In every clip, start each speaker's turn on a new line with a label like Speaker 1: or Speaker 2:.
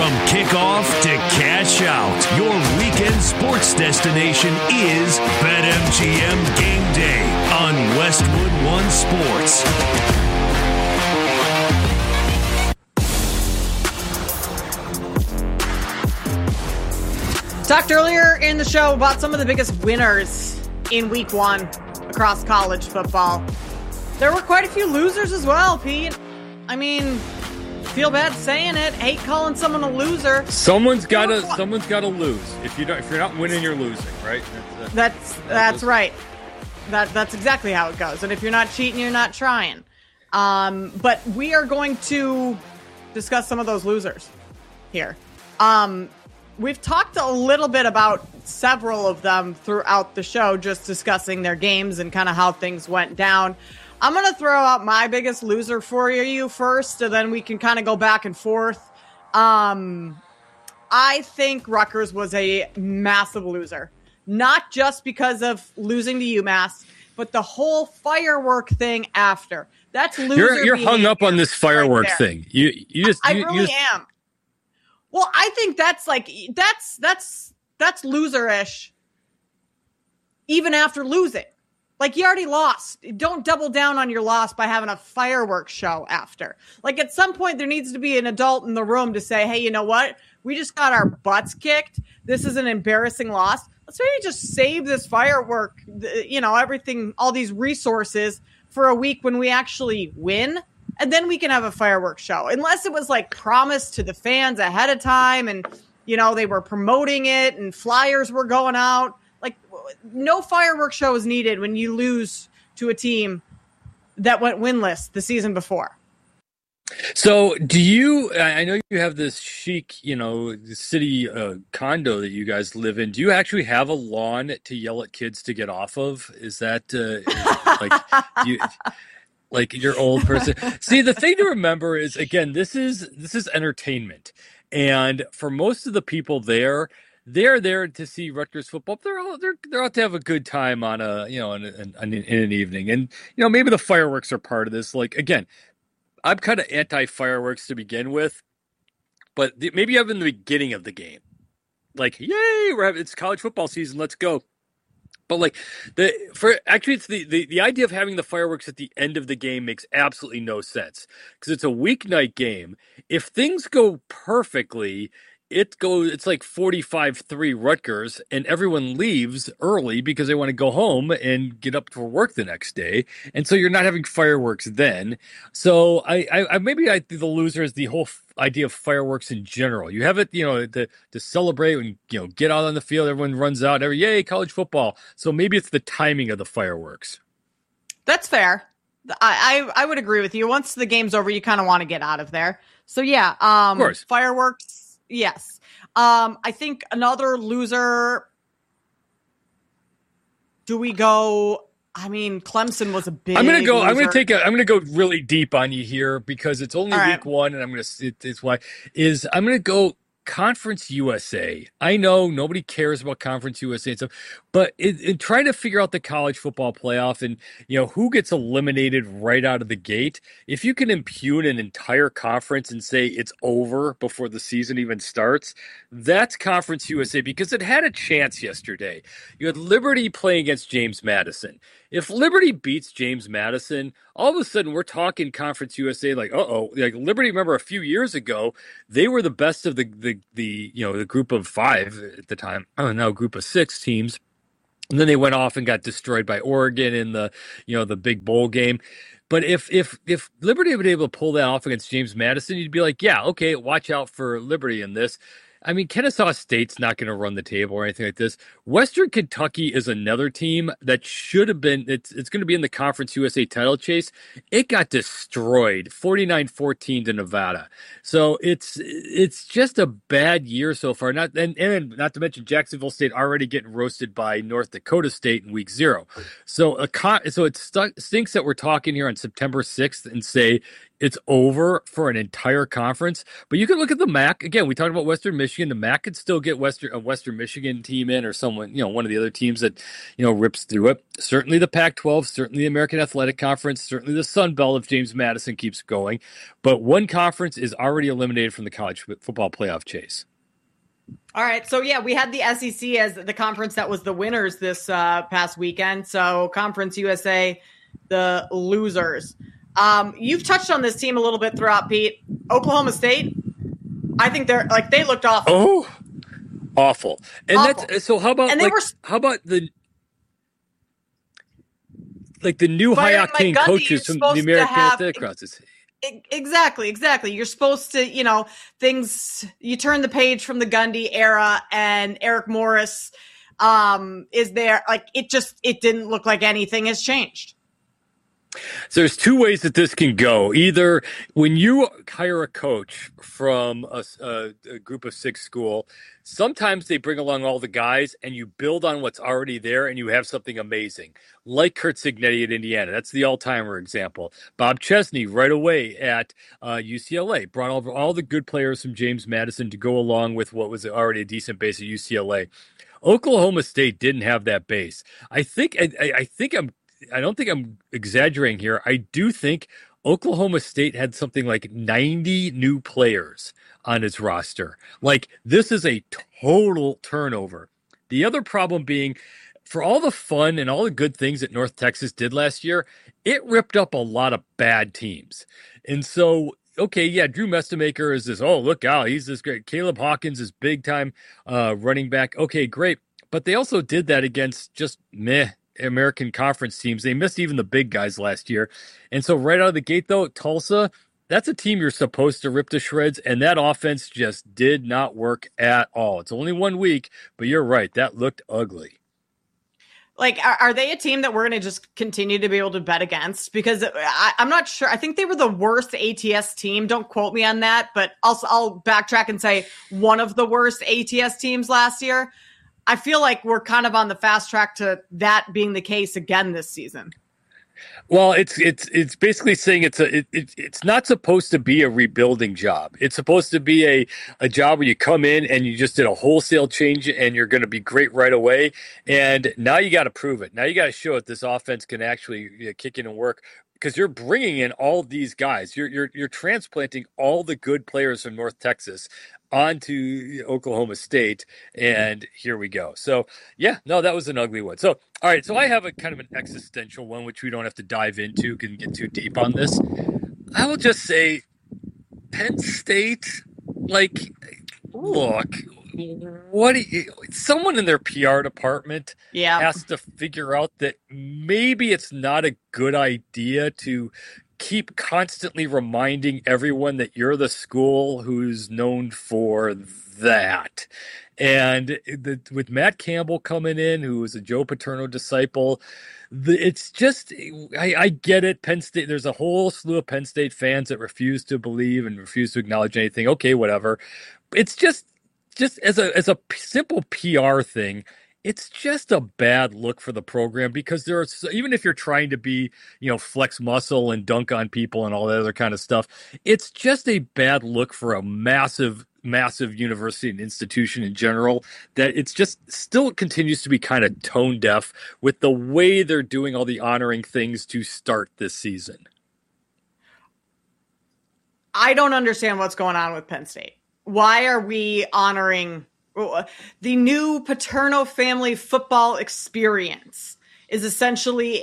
Speaker 1: From kickoff to cash out, your weekend sports destination is BetMGM Game Day on Westwood One Sports.
Speaker 2: Talked earlier in the show about some of the biggest winners in week one across college football. There were quite a few losers as well, Pete. I mean, feel bad saying it. Hate calling someone a loser.
Speaker 3: Someone's got to lose. If you're not winning, you're losing, right?
Speaker 2: That's right. That's exactly how it goes. And if you're not cheating, you're not trying. But we are going to discuss some of those losers here. We've talked a little bit about several of them throughout the show, just discussing their games and kind of how things went down. I'm going to throw out my biggest loser for you first, and then we can kind of go back and forth. I think Rutgers was a massive loser, not just because of losing to UMass, but the whole firework thing after. That's loser.
Speaker 3: You're hung up on this firework thing. I
Speaker 2: really am. Well, I think that's loser-ish even after losing. Like, you already lost. Don't double down on your loss by having a fireworks show after. Like, at some point, there needs to be an adult in the room to say, hey, you know what? We just got our butts kicked. This is an embarrassing loss. Let's maybe just save this firework, everything, all these resources for a week when we actually win. And then we can have a fireworks show, unless it was like promised to the fans ahead of time and, they were promoting it and flyers were going out. Like, no fireworks show is needed when you lose to a team that went winless the season before.
Speaker 3: So I know you have this chic, city condo that you guys live in. Do you actually have a lawn to yell at kids to get off of? Is that like your old person? See, the thing to remember is, again, this is entertainment. And for most of the people there, they're there to see Rutgers football. They're out to have a good time on in an evening. And, maybe the fireworks are part of this. Like, again, I'm kind of anti-fireworks to begin with, but maybe I'm in the beginning of the game. Like, yay, it's college football season. Let's go. But it's the idea of having the fireworks at the end of the game makes absolutely no sense, because it's a weeknight game. If things go perfectly, it's like 45-3 Rutgers, and everyone leaves early because they want to go home and get up for work the next day. And so you're not having fireworks then. So I think the loser is the whole idea of fireworks in general. You have it, to celebrate and, get out on the field. Everyone runs out. Yay, college football. So maybe it's the timing of the fireworks.
Speaker 2: That's fair. I would agree with you. Once the game's over, you kind of want to get out of there. So yeah,
Speaker 3: of course.
Speaker 2: Fireworks. Yes. I think another loser. Do we go? I mean, Clemson was a big.
Speaker 3: I'm going
Speaker 2: loser.
Speaker 3: to go really deep on you here, because it's only week one, and I'm going to go Conference USA. I know nobody cares about Conference USA and stuff, but in trying to figure out the college football playoff and, who gets eliminated right out of the gate, if you can impugn an entire conference and say it's over before the season even starts, that's Conference USA, because it had a chance yesterday. You had Liberty playing against James Madison. If Liberty beats James Madison, all of a sudden we're talking Conference USA like, like Liberty, remember a few years ago, they were the best of the group of five at the time. Oh, now group of six teams. And then they went off and got destroyed by Oregon in the big bowl game. But if Liberty had been able to pull that off against James Madison, you'd be like, yeah, okay, watch out for Liberty in this. I mean, Kennesaw State's not going to run the table or anything like this. Western Kentucky is another team that should have been, it's going to be in the Conference USA title chase. It got destroyed 49-14 to Nevada. So it's just a bad year so far. And not to mention Jacksonville State already getting roasted by North Dakota State in week 0. So it stinks that we're talking here on September 6th and say, It's over for an entire conference. But you can look at the MAC. Again, we talked about Western Michigan. The MAC could still get a Western Michigan team in, or someone, one of the other teams that, rips through it. Certainly the Pac-12, certainly the American Athletic Conference, certainly the Sun Belt if James Madison keeps going. But one conference is already eliminated from the college football playoff chase.
Speaker 2: All right. So, yeah, we had the SEC as the conference that was the winners this past weekend. So, Conference USA, the losers. You've touched on this team a little bit throughout, Pete. Oklahoma State, I think they looked awful.
Speaker 3: Oh, awful. And
Speaker 2: awful.
Speaker 3: That's so. How about the new high octane coaches from the American Athletic Conference?
Speaker 2: Exactly. You're supposed to, you turn the page from the Gundy era, and Eric Morris is there. It didn't look like anything has changed.
Speaker 3: So there's two ways that this can go. Either when you hire a coach from a group of 6 school, sometimes they bring along all the guys and you build on what's already there and you have something amazing, like Curt Cignetti at Indiana. That's the all-timer example. Bob Chesney right away at UCLA brought all the good players from James Madison to go along with what was already a decent base at UCLA. Oklahoma State didn't have that base. I don't think I'm exaggerating here. I do think Oklahoma State had something like 90 new players on its roster. This is a total turnover. The other problem being, for all the fun and all the good things that North Texas did last year, it ripped up a lot of bad teams. And so, okay, yeah, Drew Mestemaker is this, oh, look out, he's this great. Caleb Hawkins is big-time running back. Okay, great. But they also did that against just American Conference teams. They missed even the big guys last year. And so right out of the gate, though, Tulsa, that's a team you're supposed to rip to shreds, and that offense just did not work at all. It's only 1 week, but you're right. That looked ugly.
Speaker 2: Are they a team that we're going to just continue to be able to bet against? Because I'm not sure. I think they were the worst ATS team. Don't quote me on that, but I'll backtrack and say one of the worst ATS teams last year. I feel like we're kind of on the fast track to that being the case again this season.
Speaker 3: Well, it's basically saying it's not supposed to be a rebuilding job. It's supposed to be a job where you come in and you just did a wholesale change and you're going to be great right away. And now you got to prove it. Now you got to show that this offense can actually kick in and work, because you're bringing in all these guys. You're transplanting all the good players from North Texas onto Oklahoma State, and here we go. So, yeah, no, that was an ugly one. So, all right, so I have a kind of an existential one, which we don't have to dive into, can get too deep on this. I will just say Penn State, look, someone in their PR department has to figure out that maybe it's not a good idea to keep constantly reminding everyone that you're the school who's known for that. And with Matt Campbell coming in, who was a Joe Paterno disciple, it's just, I get it. Penn State, there's a whole slew of Penn State fans that refuse to believe and refuse to acknowledge anything. Okay, whatever. It's just as a simple PR thing, it's just a bad look for the program, because even if you're trying to be, flex muscle and dunk on people and all that other kind of stuff, it's just a bad look for a massive university and institution in general, that it's just still continues to be kind of tone deaf with the way they're doing all the honoring things to start this season.
Speaker 2: I don't understand what's going on with Penn State. Why are we honoring the new Paterno family football experience? Is essentially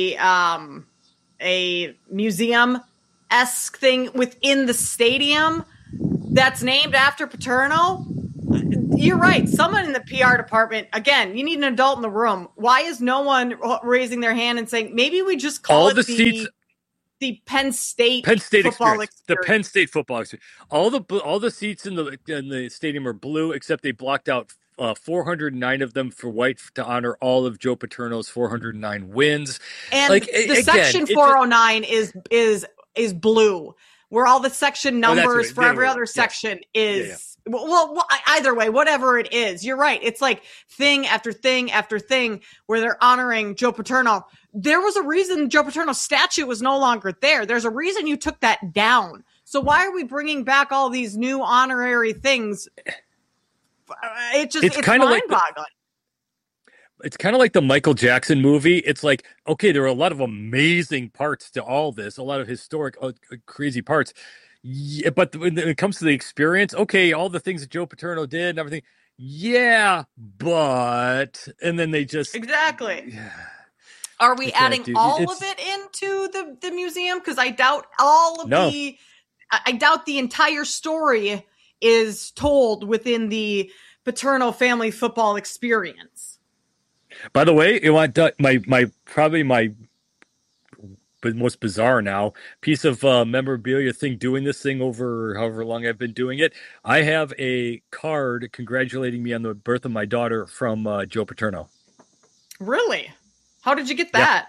Speaker 2: a museum-esque thing within the stadium that's named after Paterno. You're right. Someone in the PR department, again, you need an adult in the room. Why is no one raising their hand and saying, maybe we just call it the Penn State football experience.
Speaker 3: The Penn State football experience. All the seats in the stadium are blue, except they blocked out 409 of them for white to honor all of Joe Paterno's 409 wins.
Speaker 2: And section 409 is blue, where all the section numbers for every other section is Well, either way, whatever it is, you're right. It's like thing after thing after thing where they're honoring Joe Paterno. There was a reason Joe Paterno's statue was no longer there. There's a reason you took that down. So why are we bringing back all these new honorary things? It's mind-boggling.
Speaker 3: It's kind of like the Michael Jackson movie. It's like, okay, there are a lot of amazing parts to all this, a lot of historic, crazy parts. Yeah, but when it comes to the experience, okay, all the things that Joe Paterno did and everything, yeah, but, and then they just...
Speaker 2: Exactly. Yeah. Are we adding all of it into the museum? Because I doubt I doubt the entire story is told within the Paterno family football experience.
Speaker 3: By the way, you want my most bizarre now piece of memorabilia thing, doing this thing over however long I've been doing it. I have a card congratulating me on the birth of my daughter from Joe Paterno.
Speaker 2: Really? How did you get that?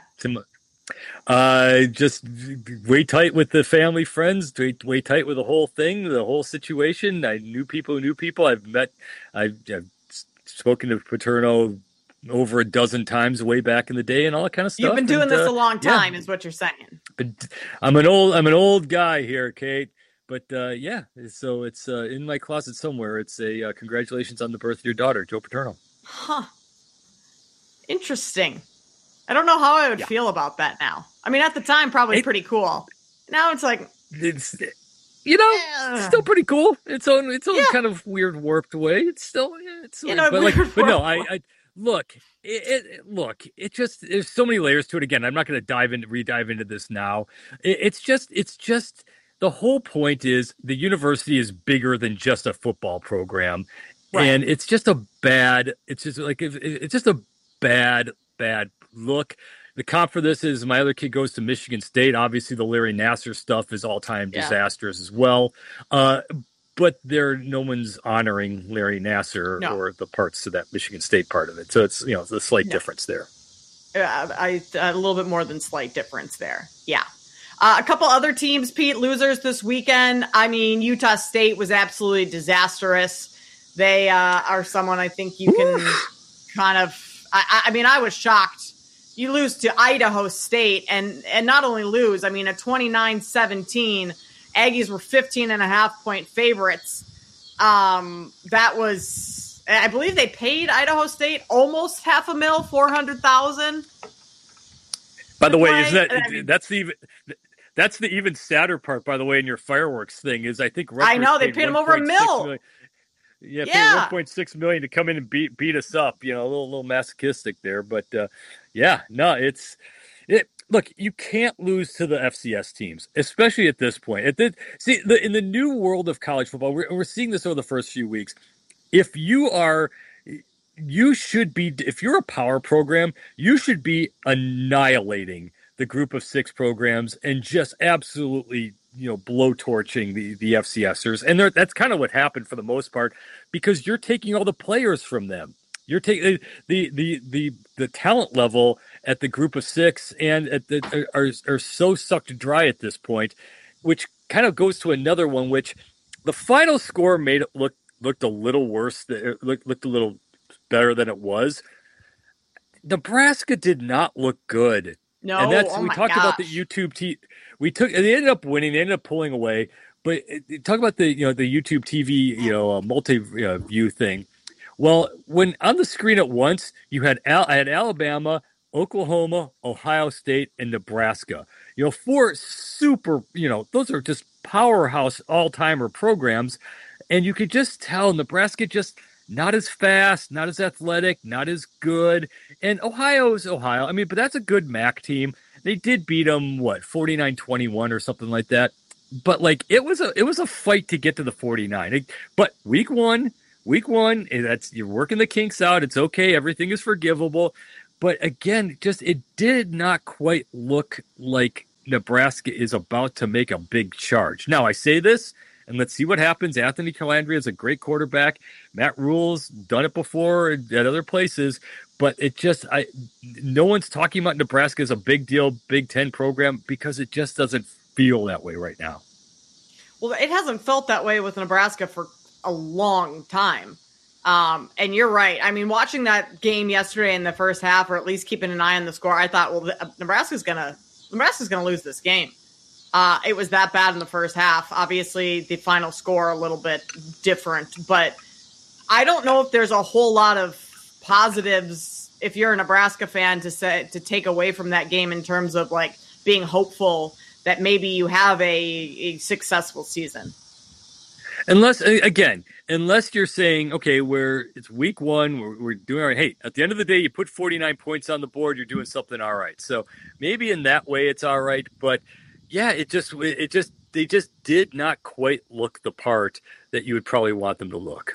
Speaker 3: Just way tight with the family, friends, way tight with the whole thing, the whole situation. I knew people. I've spoken to Paterno over a dozen times way back in the day and all that kind of stuff.
Speaker 2: You've been doing this a long time, is what you're saying.
Speaker 3: But I'm an old guy here, Kate. But yeah, so it's in my closet somewhere. It's a congratulations on the birth of your daughter, Joe Paterno.
Speaker 2: Huh. Interesting. I don't know how I would feel about that now. I mean, at the time, probably pretty cool. Now it's like...
Speaker 3: It's still pretty cool. Its own kind of weird, warped way. It's still, Look, it just, there's so many layers to it. Again, I'm not going to redive into this now. It's just the whole point is the university is bigger than just a football program. Right. And it's just a bad look. The comp for this is my other kid goes to Michigan State. Obviously the Larry Nassar stuff is all-time disastrous as well. But no one's honoring Larry Nassar or the parts of that Michigan State part of it. So it's, it's a slight difference there.
Speaker 2: A little bit more than slight difference there. Yeah. A couple other teams, Pete, losers this weekend. I mean, Utah State was absolutely disastrous. They are someone I think you can kind of, I mean, I was shocked. You lose to Idaho State and not only lose, I mean, at 29-17, Aggies were 15.5-point favorites. That was, I believe they paid Idaho State almost $500,000, $400,000.
Speaker 3: By the way, that's the even sadder part, by the way, in your fireworks thing is I think
Speaker 2: Rutgers they paid them over $1 million.
Speaker 3: Paid $1.6 million to come in and beat us up. A little masochistic there, but Look, you can't lose to the FCS teams, especially at this point. In the new world of college football, we're seeing this over the first few weeks. If you're a power program, you should be annihilating the group of 6 programs and just absolutely, blowtorching the FCSers. And that's kind of what happened for the most part, because you're taking all the players from them. You're taking the talent level at the group of 6 and are so sucked dry at this point, which kind of goes to another one, which the final score made it looked a little worse. Looked a little better than it was. Nebraska did not look good.
Speaker 2: No,
Speaker 3: and we talked about the YouTube team. They ended up winning. They ended up pulling away. But talk about the YouTube TV multi-view thing. Well, when on the screen at once, I had Alabama, Oklahoma, Ohio State, and Nebraska. 4 super, those are just powerhouse all-timer programs. And you could just tell Nebraska just not as fast, not as athletic, not as good. And Ohio's Ohio. I mean, but that's a good MAC team. They did beat them, 49-21 or something like that. But it was a fight to get to the 49. But week one, you're working the kinks out. It's okay. Everything is forgivable. But again, it did not quite look like Nebraska is about to make a big charge. Now, I say this, and let's see what happens. Anthony Calandria is a great quarterback. Matt Rule's done it before at other places. But no one's talking about Nebraska as a big deal, Big Ten program, because it just doesn't feel that way right now.
Speaker 2: Well, it hasn't felt that way with Nebraska for a long time. And you're right. I mean, watching that game yesterday in the first half, or at least keeping an eye on the score, I thought, well, Nebraska's gonna lose this game. It was that bad in the first half. Obviously, the final score a little bit different, but I don't know if there's a whole lot of positives if you're a Nebraska fan to take away from that game in terms of like being hopeful that maybe you have a successful season.
Speaker 3: Unless you're saying, okay, it's week one, we're doing all right. Hey, at the end of the day, you put 49 points on the board, you're doing something all right. So maybe in that way it's all right. But yeah, they just did not quite look the part that you would probably want them to look.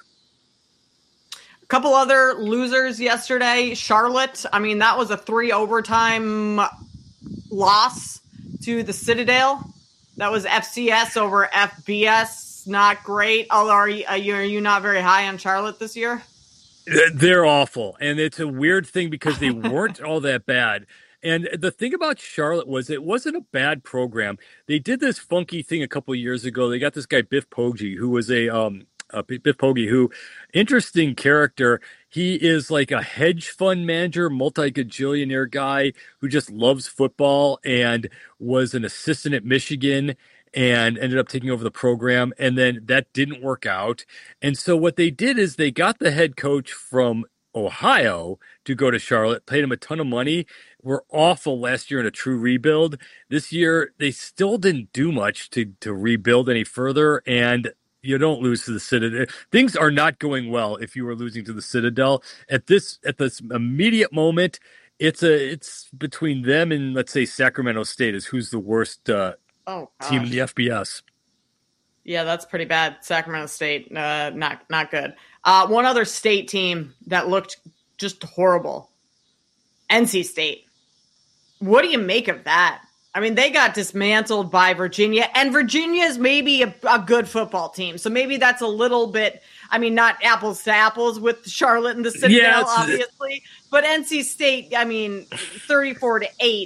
Speaker 2: A couple other losers yesterday. Charlotte, I mean, that was a 3 overtime loss to the Citadel. That was FCS over FBS. Not great. Although, are you not very high on Charlotte this year?
Speaker 3: They're awful, and it's a weird thing because they weren't all that bad. And the thing about Charlotte was it wasn't a bad program. They did this funky thing a couple of years ago. They got this guy Biff Poggi, who was Biff Poggi, who interesting character. He is like a hedge fund manager, multi-gajillionaire guy who just loves football and was an assistant at Michigan and ended up taking over the program. And then that didn't work out. And so what they did is they got the head coach from Ohio to go to Charlotte, paid him a ton of money. Were awful last year in a true rebuild. This year, they still didn't do much to rebuild any further. And you don't lose to the Citadel. Things are not going well if you are losing to the Citadel. At this immediate moment, it's between them and, let's say, Sacramento State is who's the worst team in the FBS.
Speaker 2: Yeah, that's pretty bad. Sacramento State, not good. One other state team that looked just horrible, NC State. What do you make of that? I mean, they got dismantled by Virginia, and Virginia is maybe a good football team. So maybe that's a little bit, I mean, not apples to apples with Charlotte and the Citadel, obviously. But NC State, I mean, 34-8.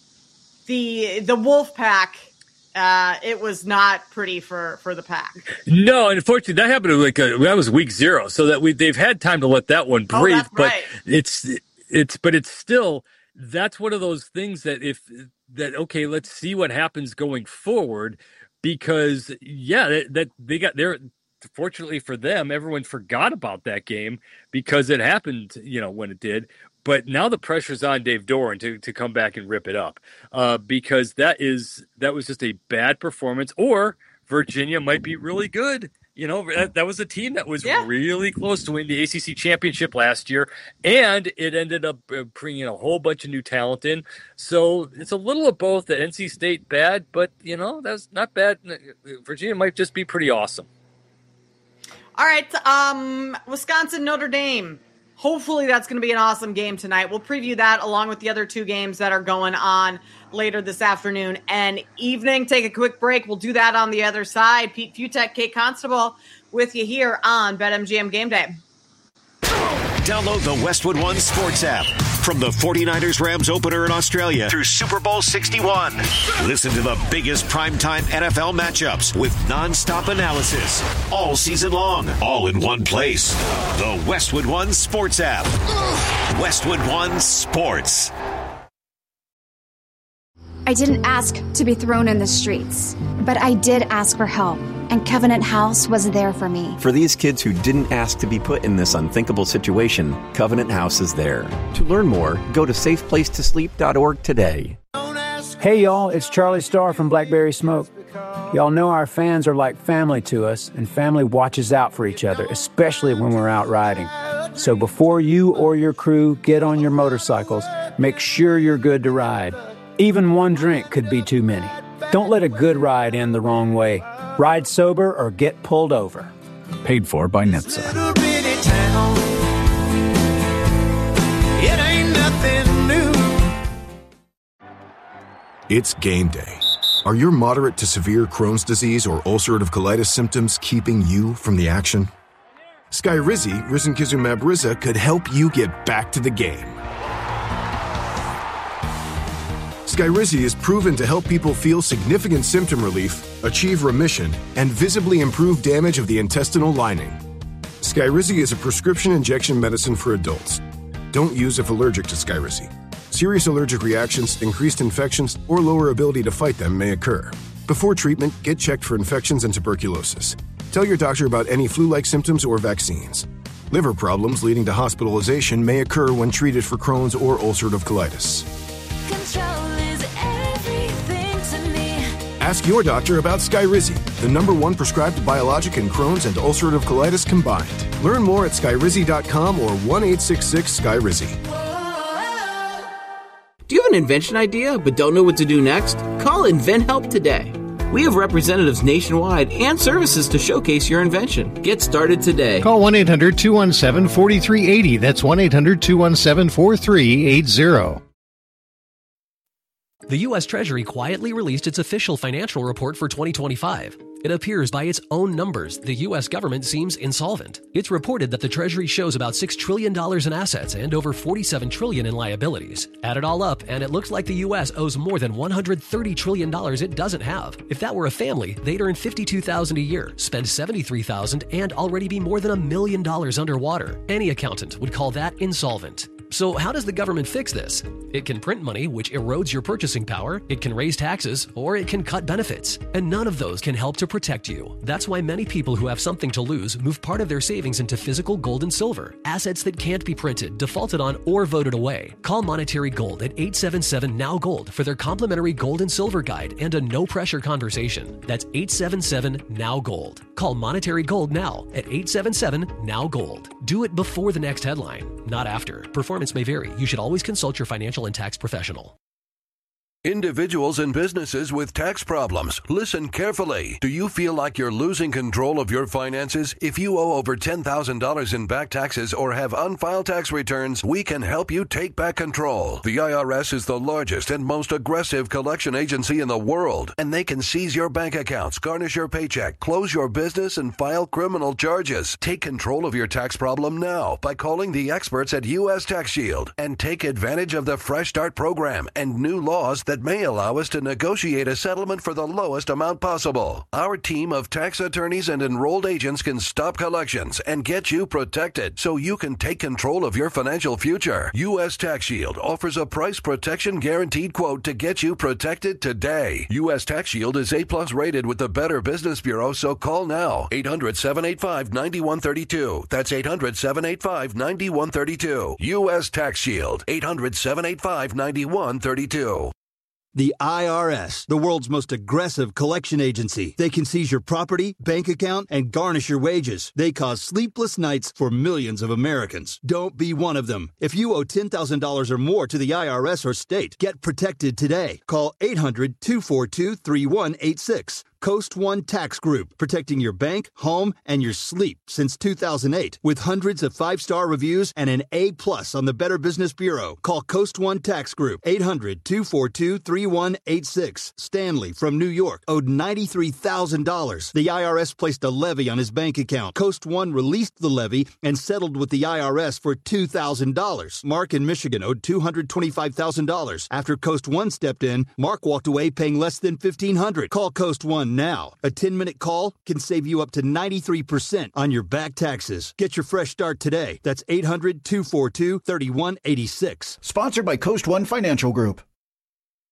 Speaker 2: The Wolfpack, it was not pretty for the Pack.
Speaker 3: No, and unfortunately, that happened that was week 0, so that they've had time to let that one breathe.
Speaker 2: That's
Speaker 3: but
Speaker 2: right.
Speaker 3: it's still, that's one of those things okay, let's see what happens going forward, because fortunately for them, everyone forgot about that game because it happened, when it did. But now the pressure's on Dave Doran to come back and rip it up, because that was just a bad performance. Or Virginia might be really good. That was a team that was really close to winning the ACC championship last year, and it ended up bringing a whole bunch of new talent in. So it's a little of both. The NC State bad, but that's not bad. Virginia might just be pretty awesome.
Speaker 2: All right, Wisconsin, Notre Dame. Hopefully that's going to be an awesome game tonight. We'll preview that along with the other 2 games that are going on later this afternoon and evening. Take a quick break. We'll do that on the other side. Pete Futek, Kate Constable with you here on BetMGM Game Day.
Speaker 1: Download the Westwood One Sports app. From the 49ers-Rams opener in Australia through Super Bowl 61. Listen to the biggest primetime NFL matchups with nonstop analysis all season long, all in one place. The Westwood One Sports app. Westwood One Sports.
Speaker 4: I didn't ask to be thrown in the streets, but I did ask for help, and Covenant House was there for me.
Speaker 5: For these kids who didn't ask to be put in this unthinkable situation, Covenant House is there. To learn more, go to safeplacetosleep.org today.
Speaker 6: Hey y'all, it's Charlie Starr from Blackberry Smoke. Y'all know our fans are like family to us, and family watches out for each other, especially when we're out riding. So before you or your crew get on your motorcycles, make sure you're good to ride. Even one drink could be too many. Don't let a good ride end the wrong way. Ride sober or get pulled over.
Speaker 7: Paid for by NHTSA.
Speaker 8: It ain't nothing new.
Speaker 9: It's game day. Are your moderate to severe Crohn's disease or ulcerative colitis symptoms keeping you from the action? Skyrizi, risankizumab Riza, could help you get back to the game. Skyrizi is proven to help people feel significant symptom relief, achieve remission, and visibly improve damage of the intestinal lining. Skyrizi is a prescription injection medicine for adults. Don't use if allergic to Skyrizi. Serious allergic reactions, increased infections, or lower ability to fight them may occur. Before treatment, get checked for infections and tuberculosis. Tell your doctor about any flu-like symptoms or vaccines. Liver problems leading to hospitalization may occur when treated for Crohn's or ulcerative colitis.
Speaker 10: Control is everything to me.
Speaker 9: Ask your doctor about Skyrizi, the #1 prescribed biologic in Crohn's and ulcerative colitis combined. Learn more at skyrizi.com or 1-866-SKYRIZI.
Speaker 11: Do you have an invention idea but don't know what to do next? Call InventHelp today. We have representatives nationwide and services to showcase your invention. Get started today.
Speaker 12: Call 1-800-217-4380. That's 1-800-217-4380.
Speaker 13: The U.S. Treasury quietly released its official financial report for 2025. It appears by its own numbers, the U.S. government seems insolvent. It's reported that the Treasury shows about $6 trillion in assets and over $47 trillion in liabilities. Add it all up, and it looks like the U.S. owes more than $130 trillion it doesn't have. If that were a family, they'd earn $52,000 a year, spend $73,000, and already be more than $1 million underwater. Any accountant would call that insolvent. So how does the government fix this? It can print money, which erodes your purchasing power, it can raise taxes, or it can cut benefits. And none of those can help to protect you. That's why many people who have something to lose move part of their savings into physical gold and silver, assets that can't be printed, defaulted on, or voted away. Call Monetary Gold at 877-NOW-GOLD for their complimentary gold and silver guide and a no-pressure conversation. That's 877-NOW-GOLD. Call Monetary Gold now at 877-NOW-GOLD. Do it before the next headline, not after. Performance may vary. You should always consult your financial and tax professional.
Speaker 14: Individuals and businesses with tax problems, listen carefully. Do you feel like you're losing control of your finances? If you owe over $10,000 in back taxes or have unfiled tax returns, we can help you take back control. The IRS is the largest and most aggressive collection agency in the world, and they can seize your bank accounts, garnish your paycheck, close your business, and file criminal charges. Take control of your tax problem now by calling the experts at U.S. Tax Shield and take advantage of the Fresh Start program and new laws that may allow us to negotiate a settlement for the lowest amount possible. Our team of tax attorneys and enrolled agents can stop collections and get you protected so you can take control of your financial future. U.S. Tax Shield offers a price protection guaranteed quote to get you protected today. U.S. Tax Shield is A+ rated with the Better Business Bureau, so call now. 800-785-9132. That's 800-785-9132. U.S. Tax Shield. 800-785-9132.
Speaker 15: The IRS, the world's most aggressive collection agency. They can seize your property, bank account, and garnish your wages. They cause sleepless nights for millions of Americans. Don't be one of them. If you owe $10,000 or more to the IRS or state, get protected today. Call 800-242-3186. Coast One Tax Group, protecting your bank, home, and your sleep since 2008. With hundreds of 5-star reviews and an A+ on the Better Business Bureau. Call Coast One Tax Group, 800-242-3186. Stanley from New York owed $93,000. The IRS placed a levy on his bank account. Coast One released the levy and settled with the IRS for $2,000. Mark in Michigan owed $225,000. After Coast One stepped in, Mark walked away paying less than $1,500. Call Coast One now. A 10-minute call can save you up to 93% on your back taxes. Get your fresh start today. That's 800-242-3186.
Speaker 16: Sponsored by Coast One Financial Group.